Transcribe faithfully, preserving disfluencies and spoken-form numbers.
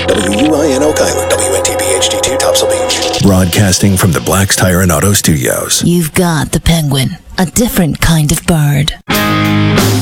W U I N O Kyler, W N T B H D two, Topsail Beach. Broadcasting from the Black's Tire and Auto Studios. You've got the Penguin, a different kind of bird.